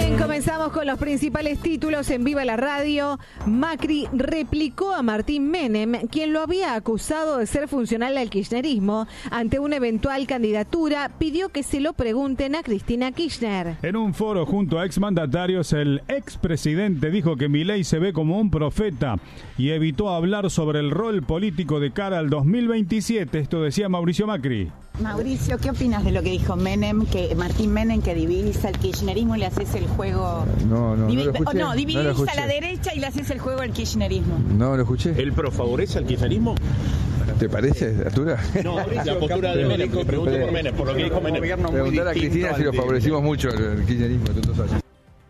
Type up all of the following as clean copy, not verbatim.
Bien, comenzamos con los principales títulos en Viva la Radio. Macri replicó a Martín Menem, quien lo había acusado de ser funcional al kirchnerismo. Ante una eventual candidatura, pidió que se lo pregunten a Cristina Kirchner. En un foro junto a exmandatarios, el expresidente dijo que Milei se ve como un profeta y evitó hablar sobre el rol político de cara al 2027. Esto decía Mauricio Macri. Mauricio, ¿qué opinas de lo que dijo Menem, que Martín Menem, que dividís al kirchnerismo y le haces el juego? No lo escuché. No, dividís a la derecha y le haces el juego al kirchnerismo. No lo escuché. ¿El PRO favorece al kirchnerismo? ¿Te parece, Artura? No, la postura de Menem. Me pregunto por Menem, por lo que dijo Menem. Preguntar a Cristina si lo favorecimos mucho el kirchnerismo de todos años.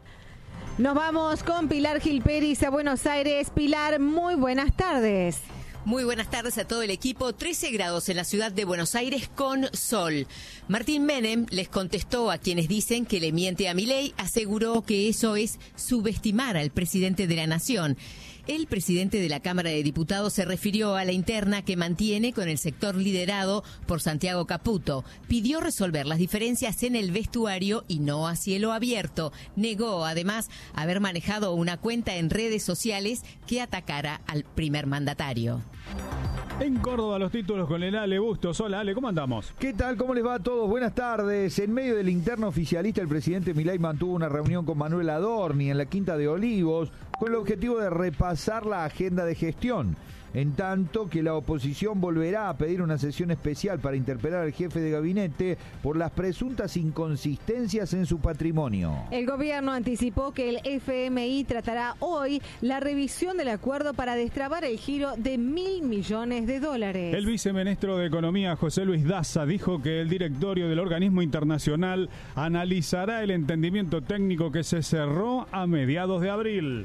Nos vamos con Pilar Gilperis a Buenos Aires. Pilar, muy buenas tardes. Muy buenas tardes a todo el equipo. 13 grados en la ciudad de Buenos Aires con sol. Martín Menem les contestó a quienes dicen que le miente a Milei. Aseguró que eso es subestimar al presidente de la nación. El presidente de la Cámara de Diputados se refirió a la interna que mantiene con el sector liderado por Santiago Caputo. Pidió resolver las diferencias en el vestuario y no a cielo abierto. Negó, además, haber manejado una cuenta en redes sociales que atacara al primer mandatario. En Córdoba los títulos con el Ale Bustos. Hola Ale, ¿cómo andamos? ¿Qué tal? ¿Cómo les va a todos? Buenas tardes. En medio del interno oficialista, el presidente Milei mantuvo una reunión con Manuel Adorni en la Quinta de Olivos con el objetivo de repasar la agenda de gestión. En tanto que la oposición volverá a pedir una sesión especial para interpelar al jefe de gabinete por las presuntas inconsistencias en su patrimonio. El gobierno anticipó que el FMI tratará hoy la revisión del acuerdo para destrabar el giro de $1.000 millones. El viceministro de Economía, José Luis Daza, dijo que el directorio del organismo internacional analizará el entendimiento técnico que se cerró a mediados de abril.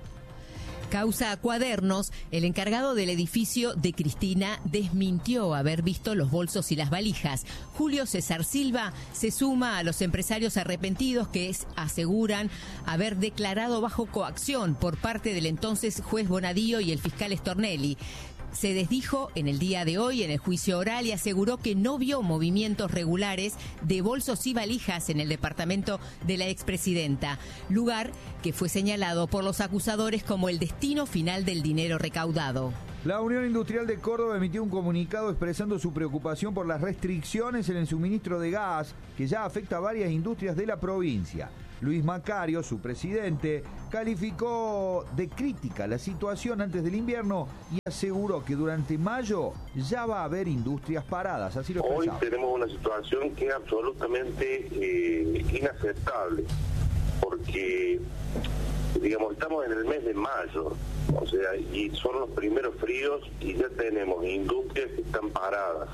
Causa Cuadernos, el encargado del edificio de Cristina desmintió haber visto los bolsos y las valijas. Julio César Silva se suma a los empresarios arrepentidos que aseguran haber declarado bajo coacción por parte del entonces juez Bonadío y el fiscal Stornelli. Se desdijo en el día de hoy en el juicio oral y aseguró que no vio movimientos regulares de bolsos y valijas en el departamento de la expresidenta, lugar que fue señalado por los acusadores como el destino final del dinero recaudado. La Unión Industrial de Córdoba emitió un comunicado expresando su preocupación por las restricciones en el suministro de gas que ya afecta a varias industrias de la provincia. Luis Macario, su presidente, calificó de crítica la situación antes del invierno y aseguró que durante mayo ya va a haber industrias paradas. Así lo expresaba. Hoy tenemos una situación que es absolutamente inaceptable, porque, digamos, estamos en el mes de mayo, o sea, y son los primeros fríos y ya tenemos industrias que están paradas.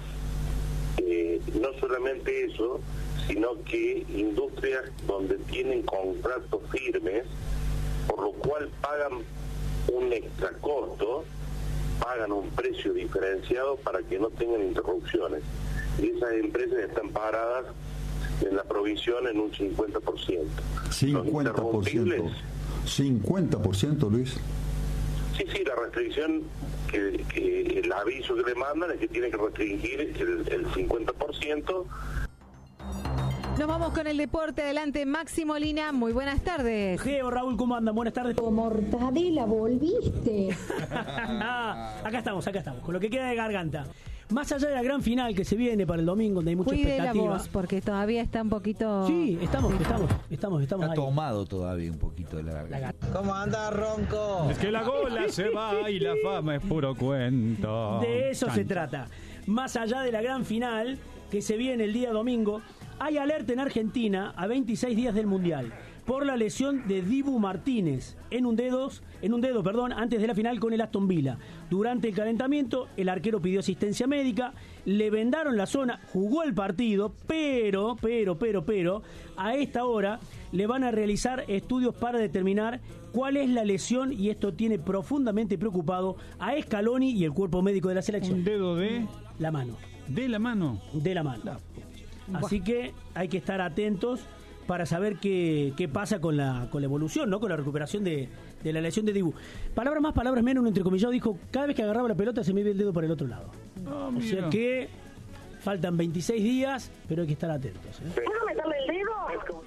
No solamente eso, sino que industrias donde tienen contratos firmes, por lo cual pagan un extra costo, pagan un precio diferenciado para que no tengan interrupciones. Y esas empresas están paradas en la provisión en un 50%. 50%. 50%, Luis. Sí, la restricción, que el aviso que le mandan es que tiene que restringir el 50%. Nos vamos con el deporte. Adelante, Maxi Molina. Muy buenas tardes. Geo, Raúl, ¿cómo andan? Buenas tardes. Mortadela, volviste. Acá estamos, con lo que queda de garganta. Más allá de la gran final que se viene para el domingo, donde hay mucha expectativa. Cuide la voz, porque todavía está un poquito... Sí, estamos Está ahí. Tomado todavía un poquito de la garganta. ¿Cómo anda, Ronco? Es que la gola se va y la fama es puro cuento. De eso se trata. Más allá de la gran final que se viene el día domingo, hay alerta en Argentina a 26 días del Mundial por la lesión de Dibu Martínez en un dedo, antes de la final con el Aston Villa. Durante el calentamiento, el arquero pidió asistencia médica, le vendaron la zona, jugó el partido, pero, a esta hora le van a realizar estudios para determinar cuál es la lesión y esto tiene profundamente preocupado a Scaloni y el cuerpo médico de la selección. ¿Un dedo de? La mano. ¿De la mano? De la mano. Así que hay que estar atentos para saber qué pasa con la evolución, ¿no? Con la recuperación de la lesión de Dibu. Palabras más, palabras menos, un entrecomillado dijo, cada vez que agarraba la pelota se me iba el dedo por el otro lado. O sea que faltan 26 días, pero hay que estar atentos. ¿Puedo meterle el dedo?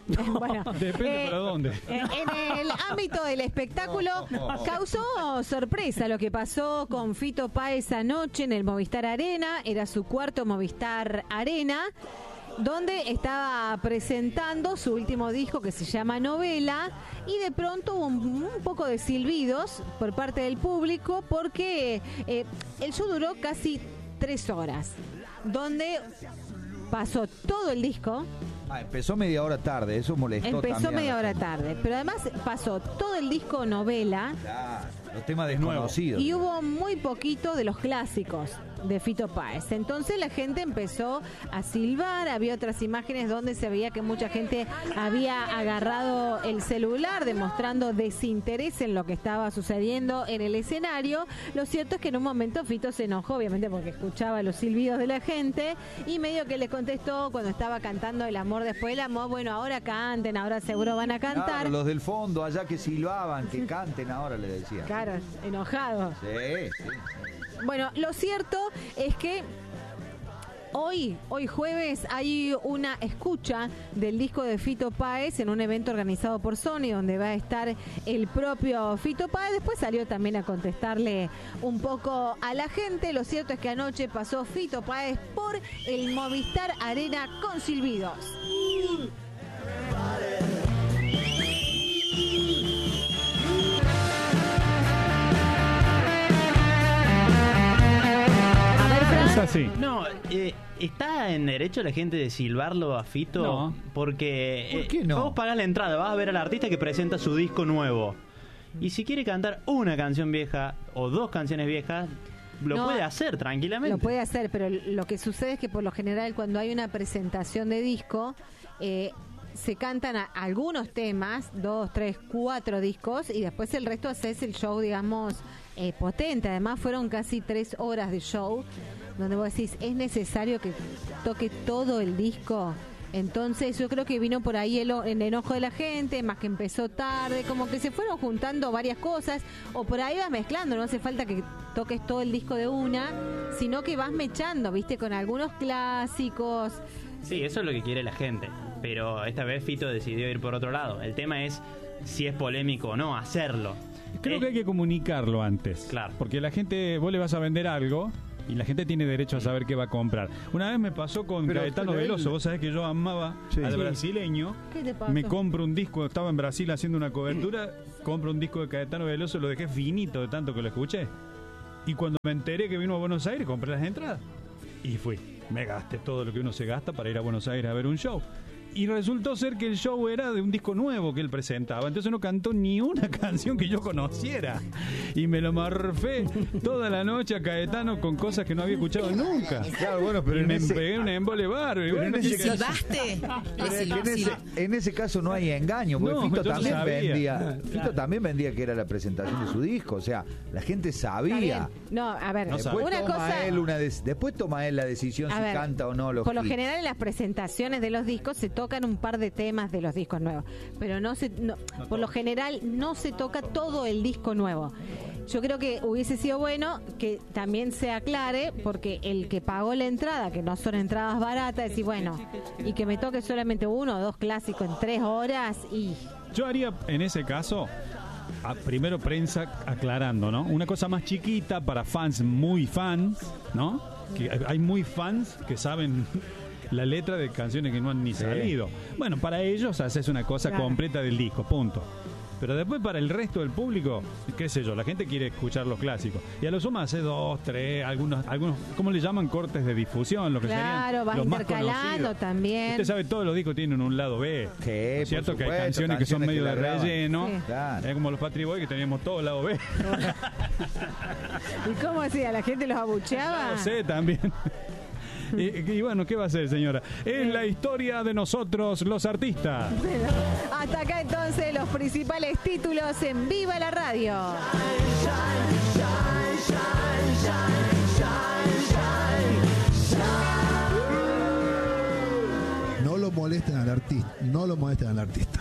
Bueno, Depende para dónde. En el ámbito del espectáculo causó sorpresa lo que pasó con Fito Páez anoche en el Movistar Arena. Era su cuarto Movistar Arena, donde estaba presentando su último disco que se llama Novela, y de pronto hubo un poco de silbidos por parte del público porque el show duró casi 3 horas, donde pasó todo el disco. Empezó media hora tarde, eso molestó. Empezó media hora tarde, pero además pasó todo el disco Novela. Claro, los temas desconocidos. Y hubo muy poquito de los clásicos de Fito Páez. Entonces la gente empezó a silbar. Había otras imágenes donde se veía que mucha gente había agarrado el celular, demostrando desinterés en lo que estaba sucediendo en el escenario. Lo cierto es que en un momento Fito se enojó, obviamente porque escuchaba los silbidos de la gente, y medio que les contestó cuando estaba cantando El amor después del amor: bueno, ahora canten, ahora seguro van a cantar. Claro, los del fondo allá que silbaban, que canten ahora, le decía. Claro, enojado. Sí. Bueno, lo cierto es que hoy jueves hay una escucha del disco de Fito Páez en un evento organizado por Sony, donde va a estar el propio Fito Páez. Después salió también a contestarle un poco a la gente. Lo cierto es que anoche pasó Fito Páez por el Movistar Arena con silbidos. Así. No, ¿está en derecho la gente de silbarlo a Fito? No. Porque ¿por qué no? vos pagás la entrada, vas a ver al artista que presenta su disco nuevo. Y si quiere cantar una canción vieja o 2 canciones viejas, lo puede hacer tranquilamente. Lo puede hacer, pero lo que sucede es que por lo general cuando hay una presentación de disco, se cantan algunos temas, 2, 3, 4 discos, y después el resto haces el show, digamos, potente. Además fueron casi 3 horas de show, donde vos decís, ¿es necesario que toque todo el disco? Entonces yo creo que vino por ahí el enojo de la gente, más que empezó tarde, como que se fueron juntando varias cosas, o por ahí vas mezclando, no hace falta que toques todo el disco de una, sino que vas mechando, viste, con algunos clásicos. Sí, eso es lo que quiere la gente, pero esta vez Fito decidió ir por otro lado. El tema es si es polémico o no hacerlo. Creo que hay que comunicarlo antes. Claro. Porque la gente, vos le vas a vender algo y la gente tiene derecho a saber qué va a comprar. Una vez me pasó con Caetano Veloso. Vos sabés que yo amaba al brasileño. ¿Qué te pasó? Me compro un disco, estaba en Brasil haciendo una cobertura, compro un disco de Caetano Veloso, lo dejé finito de tanto que lo escuché. Y cuando me enteré que vino a Buenos Aires, compré las entradas. Y fui. Me gasté todo lo que uno se gasta para ir a Buenos Aires a ver un show. Y resultó ser que el show era de un disco nuevo que él presentaba. Entonces no cantó ni una canción que yo conociera. Y me lo marfé toda la noche a Caetano con cosas que no había escuchado nunca. Claro, bueno, pero y me pegué un embole bárbaro. Bueno, en ese caso no hay engaño, porque Fito también vendía que era la presentación de su disco. O sea, la gente sabía. No, a ver, después una cosa. Después toma él la decisión si canta o no los Por lo hits. general en las presentaciones de los discos se tocan un par de temas de los discos nuevos, pero por lo general no se toca todo el disco nuevo. Yo creo que hubiese sido bueno que también se aclare, porque el que pagó la entrada, que no son entradas baratas, decir, bueno, y que me toque solamente 1 o 2 clásicos en 3 horas. Y yo haría en ese caso primero prensa aclarando, ¿no? Una cosa más chiquita para fans muy fans, ¿no? Que hay muy fans que saben la letra de canciones que no han ni salido. Bueno, para ellos haces una cosa completa del disco, punto. Pero después para el resto del público, qué sé yo, la gente quiere escuchar los clásicos. Y a lo sumo hace 2, 3, algunos, ¿cómo le llaman? Cortes de difusión, lo que serían vas los más intercalando conocidos. También. Usted sabe, todos los discos tienen un lado B. ¿Es cierto que hay canciones que son medio de relleno? Sí. Claro. Es como los Patri Boy, que teníamos todo el lado B. ¿Y cómo hacía? ¿La gente los abucheaba? No sé, también. Y bueno, ¿qué va a hacer, señora? Es la historia de nosotros, los artistas. Bueno, hasta acá entonces los principales títulos en Viva la Radio. No lo molesten al artista, no lo molesten al artista.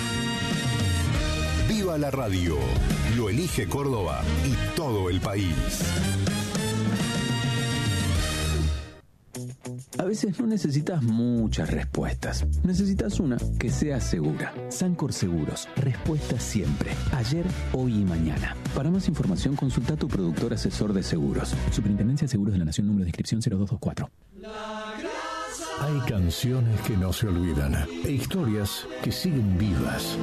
Viva la Radio, lo elige Córdoba y todo el país. veces no necesitas muchas respuestas. Necesitas una que sea segura. Sancor Seguros. Respuesta siempre. Ayer, hoy y mañana. Para más información, consulta a tu productor asesor de seguros. Superintendencia de Seguros de la Nación, número de inscripción 0224. Hay canciones que no se olvidan e historias que siguen vivas.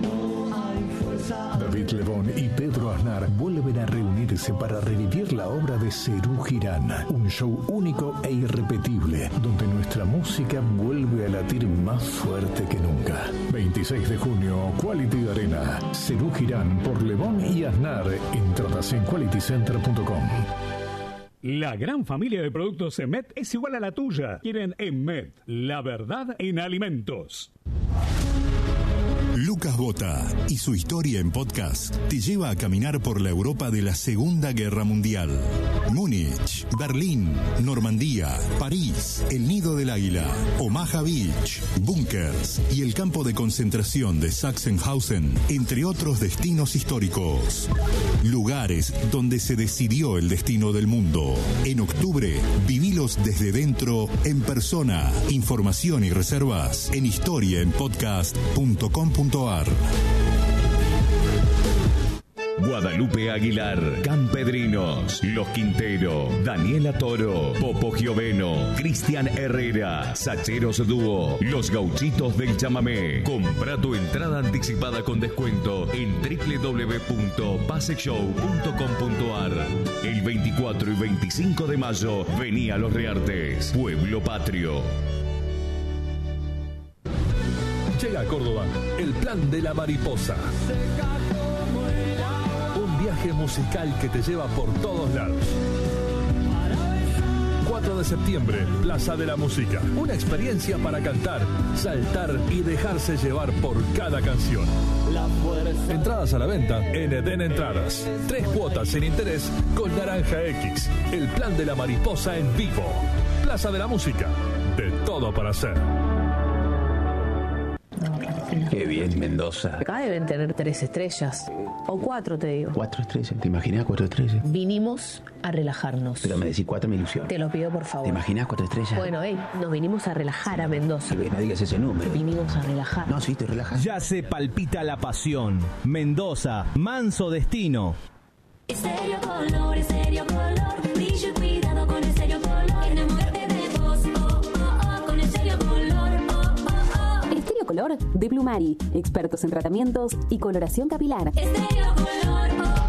David Lebón y Pedro Aznar vuelven a reunirse para revivir la obra de Serú Girán, un show único e irrepetible, donde nuestra música vuelve a latir más fuerte que nunca. 26 de junio, Quality Arena, Serú Girán por Lebón y Aznar. Entradas en qualitycenter.com. La gran familia de productos Emet es igual a la tuya. Quieren Emet, la verdad en alimentos. Lucas Bota y su historia en podcast te lleva a caminar por la Europa de la Segunda Guerra Mundial. Múnich, Berlín, Normandía, París, el Nido del Águila, Omaha Beach, búnkers y el campo de concentración de Sachsenhausen, entre otros destinos históricos. Lugares donde se decidió el destino del mundo. En octubre, vivilos desde dentro, en persona. Información y reservas en historiaenpodcast.com.ar. Guadalupe Aguilar, Campedrinos, Los Quintero, Daniela Toro, Popo Gioveno, Cristian Herrera, Sacheros Dúo, Los Gauchitos del Chamamé. Compra tu entrada anticipada con descuento en www.paseshow.com.ar. El 24 y 25 de mayo, vení a Los Reartes, Pueblo Patrio. Llega a Córdoba el Plan de la Mariposa. Un viaje musical que te lleva por todos lados. 4 de septiembre, Plaza de la Música. Una experiencia para cantar, saltar y dejarse llevar por cada canción. Entradas a la venta en Eden Entradas. 3 cuotas sin interés con Naranja X. El Plan de la Mariposa en vivo. Plaza de la Música. De todo para hacer. Qué bien, Mendoza. Acá deben tener 3 estrellas. O 4, te digo. 4 estrellas. ¿Te imaginas 4 estrellas? Vinimos a relajarnos. Pero me decís 4 me ilusión. Te lo pido, por favor. ¿Te imaginas 4 estrellas? Bueno, nos vinimos a relajar a Mendoza. No digas ese número. Vinimos a relajar. No, sí, estoy relajado. Ya se palpita la pasión. Mendoza, manso destino. Estéreo Color, brillo y cuidado con Estéreo Color. Enamórate de vos, con Estéreo Color, Estéreo Color de Blumari, expertos en tratamientos y coloración capilar. Estéreo Color,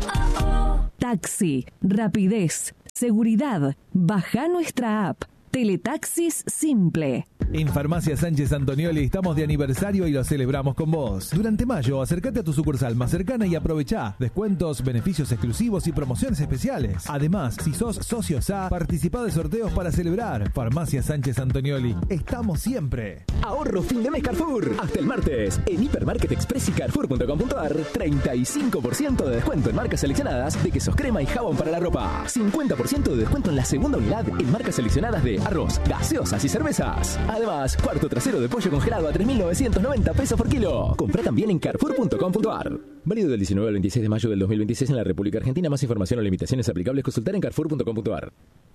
Taxi, rapidez, seguridad. Baja nuestra app. Teletaxis Simple. En Farmacia Sánchez Antonioli estamos de aniversario y lo celebramos con vos. Durante mayo, acércate a tu sucursal más cercana y aprovechá descuentos, beneficios exclusivos y promociones especiales. Además, si sos socio SA, participá de sorteos para celebrar. Farmacia Sánchez Antonioli. Estamos siempre. Ahorro fin de mes Carrefour. Hasta el martes. En Hipermarket Express y Carrefour.com.ar, 35% de descuento en marcas seleccionadas de quesos crema y jabón para la ropa. 50% de descuento en la segunda unidad en marcas seleccionadas de arroz, gaseosas y cervezas. Además, cuarto trasero de pollo congelado a 3.990 pesos por kilo. Comprá también en Carrefour.com.ar. Válido del 19 al 26 de mayo del 2026 en la República Argentina. Más información o limitaciones aplicables consultar en Carrefour.com.ar.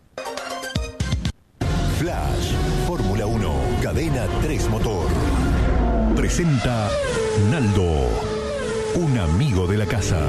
Flash, Fórmula 1, Cadena 3 Motor. Presenta Naldo, un amigo de la casa.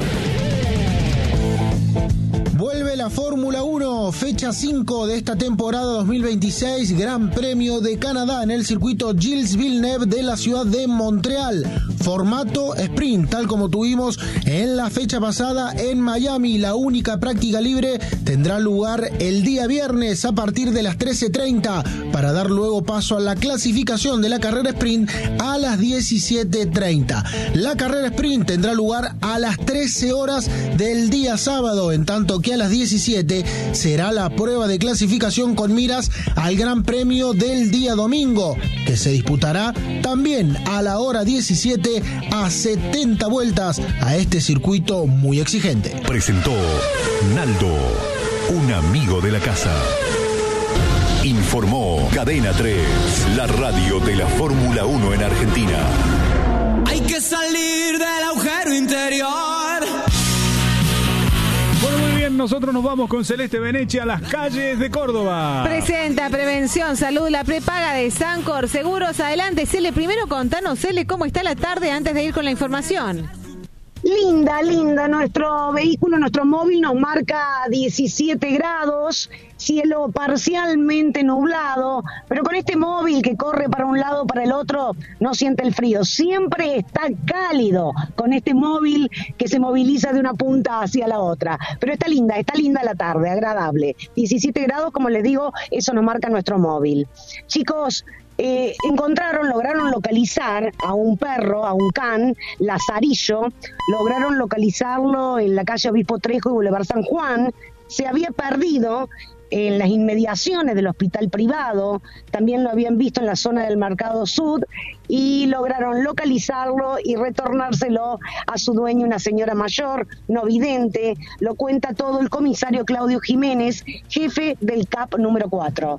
Vuelve la Fórmula 1, fecha 5 de esta temporada 2026, Gran Premio de Canadá en el circuito Gilles Villeneuve de la ciudad de Montreal. Formato sprint, tal como tuvimos en la fecha pasada en Miami. La única práctica libre tendrá lugar el día viernes a partir de las 13:30 para dar luego paso a la clasificación de la carrera sprint a las 17:30. La carrera sprint tendrá lugar a las 13 horas del día sábado, en tanto que a las 17 será la prueba de clasificación con miras al Gran Premio del día domingo, que se disputará también a la hora 17 a 70 vueltas a este circuito muy exigente. Presentó Naldo, un amigo de la casa. Informó Cadena 3, la radio de la Fórmula 1 en Argentina. Hay que salir del agujero interior. Bueno, muy bien, nosotros nos vamos con Celeste Benechi a las calles de Córdoba. Presenta Prevención Salud, la prepaga de Sancor Seguros. Adelante, Cele. Primero contanos, Cele, cómo está la tarde antes de ir con la información. Linda, nuestro vehículo, nuestro móvil nos marca 17 grados, cielo parcialmente nublado, pero con este móvil que corre para un lado, para el otro, no siente el frío, siempre está cálido con este móvil que se moviliza de una punta hacia la otra, pero está linda la tarde, agradable, 17 grados, como les digo, eso nos marca nuestro móvil. Chicos, lograron localizar a un perro, a un can, Lazarillo, lograron localizarlo en la calle Obispo Trejo y Boulevard San Juan, se había perdido en las inmediaciones del hospital privado, también lo habían visto en la zona del Mercado Sud, y lograron localizarlo y retornárselo a su dueño, una señora mayor, no vidente, lo cuenta todo el comisario Claudio Jiménez, jefe del CAP número 4.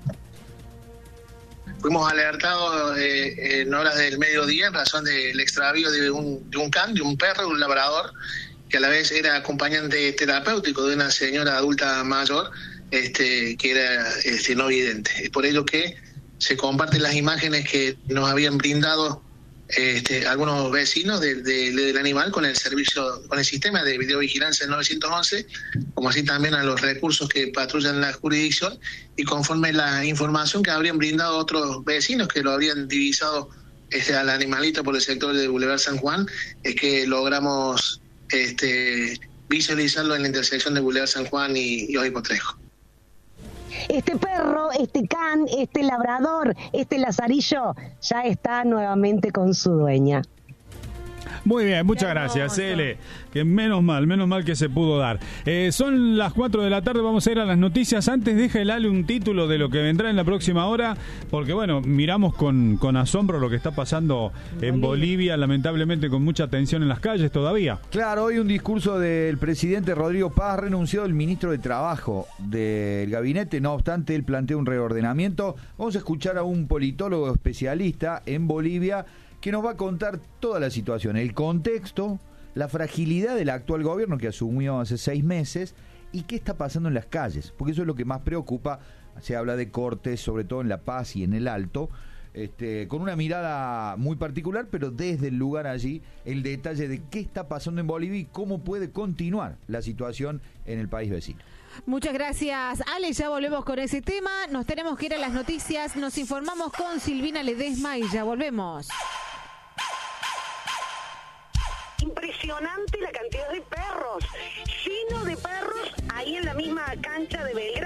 Fuimos alertados en horas del mediodía en razón del extravío de un can, de un perro, un labrador, que a la vez era acompañante terapéutico de una señora adulta mayor que era no vidente. Es por ello que se comparten las imágenes que nos habían brindado algunos vecinos del animal con el servicio, con el sistema de videovigilancia 911, como así también a los recursos que patrullan la jurisdicción, y conforme la información que habrían brindado otros vecinos que lo habrían divisado al animalito por el sector de Boulevard San Juan, es que logramos visualizarlo en la intersección de Boulevard San Juan y Obispo Trejo. Este perro, este can, este labrador, este Lazarillo ya está nuevamente con su dueña. Muy bien, muchas gracias, Cele. Que menos mal que se pudo dar. Son las 4 de la tarde, vamos a ir a las noticias. Antes deja el Ale un título de lo que vendrá en la próxima hora, porque bueno, miramos con asombro lo que está pasando en Bolivia, lamentablemente con mucha tensión en las calles todavía. Claro, hoy un discurso del presidente Rodrigo Paz, renunció el ministro de Trabajo del gabinete, no obstante él plantea un reordenamiento. Vamos a escuchar a un politólogo especialista en Bolivia que nos va a contar toda la situación, el contexto, la fragilidad del actual gobierno que asumió hace 6 meses y qué está pasando en las calles, porque eso es lo que más preocupa. Se habla de cortes, sobre todo en La Paz y en el Alto, con una mirada muy particular, pero desde el lugar allí, el detalle de qué está pasando en Bolivia y cómo puede continuar la situación en el país vecino. Muchas gracias, Ale. Ya volvemos con ese tema. Nos tenemos que ir a las noticias. Nos informamos con Silvina Ledesma y ya volvemos. Impresionante la cantidad de perros, lleno de perros ahí en la misma cancha de Belgrano.